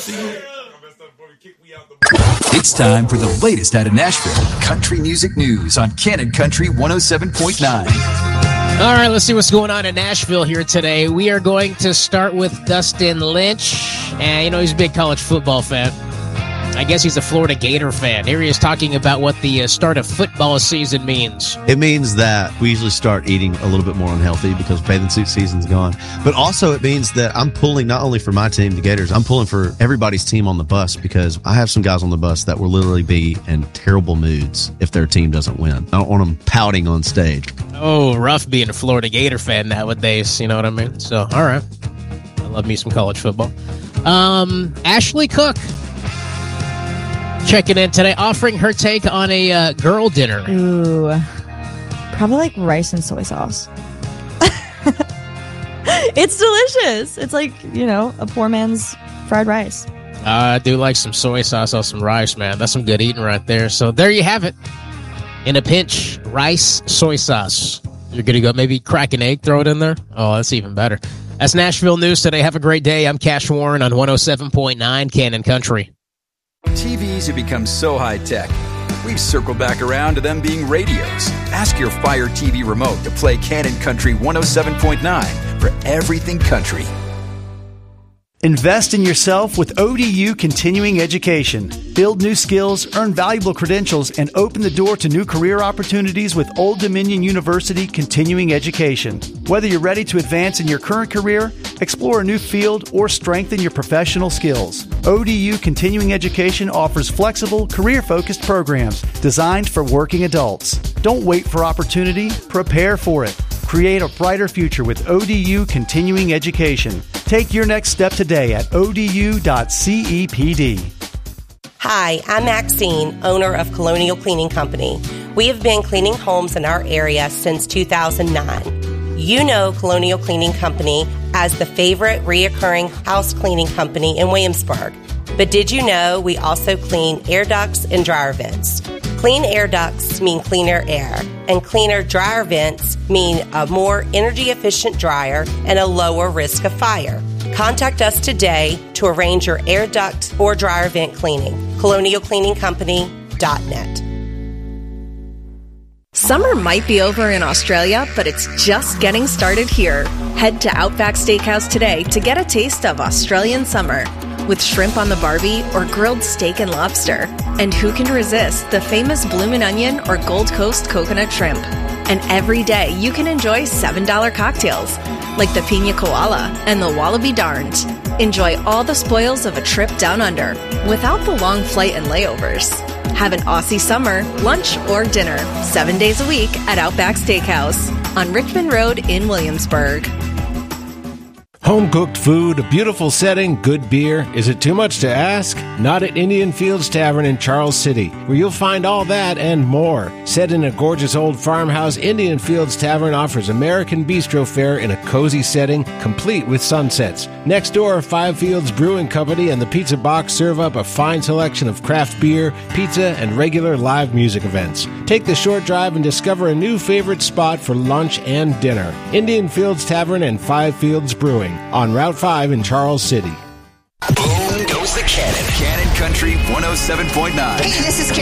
It's time for the latest out of Nashville country music news on Cannon Country 107.9. All right, let's see what's going on in Nashville here today. We are going to start with Dustin Lynch. And, he's a big college football fan. I guess he's a Florida Gator fan. Here he is talking about what the start of football season means. It means that we usually start eating a little bit more unhealthy because bathing suit season's gone. But also it means that I'm pulling not only for my team, the Gators, I'm pulling for everybody's team on the bus because I have some guys on the bus that will literally be in terrible moods if their team doesn't win. I don't want them pouting on stage. Oh, rough being a Florida Gator fan nowadays, you know what I mean? So, all right. I love me some college football. Ashley Cook checking in today, offering her take on a girl dinner. Ooh, probably like rice and soy sauce. It's delicious. It's like, a poor man's fried rice. I do like some soy sauce on some rice, man. That's some good eating right there. So there you have it. In a pinch, rice, soy sauce. You're going to go maybe crack an egg, throw it in there? Oh, that's even better. That's Nashville News today. Have a great day. I'm Cash Warren on 107.9 Cannon Country. TVs have become so high-tech, we've circled back around to them being radios. Ask your Fire TV remote to play Cannon Country 107.9 for everything country. Invest in yourself with ODU Continuing Education. Build new skills, earn valuable credentials, and open the door to new career opportunities with Old Dominion University Continuing Education. Whether you're ready to advance in your current career, explore a new field, or strengthen your professional skills, ODU Continuing Education offers flexible, career-focused programs designed for working adults. Don't wait for opportunity, prepare for it. Create a brighter future with ODU Continuing Education. Take your next step today at odu.cepd. Hi, I'm Maxine, owner of Colonial Cleaning Company. We have been cleaning homes in our area since 2009. You know Colonial Cleaning Company as the favorite reoccurring house cleaning company in Williamsburg. But did you know we also clean air ducts and dryer vents? Clean air ducts mean cleaner air, and cleaner dryer vents mean a more energy-efficient dryer and a lower risk of fire. Contact us today to arrange your air duct or dryer vent cleaning. ColonialCleaningCompany.net. Summer might be over in Australia, but it's just getting started here. Head to Outback Steakhouse today to get a taste of Australian summer with shrimp on the barbie or grilled steak and lobster. And who can resist the famous bloomin' onion or Gold Coast coconut shrimp? And every day you can enjoy $7 cocktails like the Pina Koala and the Wallaby Darned. Enjoy all the spoils of a trip down under without the long flight and layovers. Have an Aussie summer, lunch, or dinner 7 days a week at Outback Steakhouse on Richmond Road in Williamsburg. Home-cooked food, a beautiful setting, good beer. Is it too much to ask? Not at Indian Fields Tavern in Charles City, where you'll find all that and more. Set in a gorgeous old farmhouse, Indian Fields Tavern offers American bistro fare in a cozy setting, complete with sunsets. Next door, Five Fields Brewing Company and the Pizza Box serve up a fine selection of craft beer, pizza, and regular live music events. Take the short drive and discover a new favorite spot for lunch and dinner. Indian Fields Tavern and Five Fields Brewing on Route 5 in Charles City. Boom goes the cannon. Cannon Country 107.9. Hey, this is Karen.